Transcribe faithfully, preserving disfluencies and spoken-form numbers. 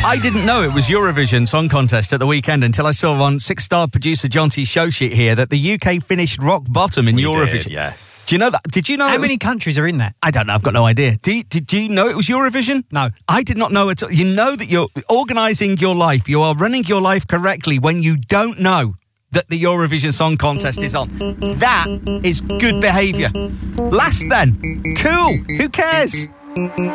I didn't know it was Eurovision Song Contest at the weekend until I saw on six-star producer Jonty's show sheet here that the U K finished rock bottom in we Eurovision. Did, yes. Do you know that? Did you know? How it was, many countries are in that? I don't know. I've got no idea. Do you, did you know it was Eurovision? No. I did not know at all. You know that you're organising your life. You are running your life correctly when you don't know that the Eurovision Song Contest is on. That is good behaviour. Last then. Cool. Who cares?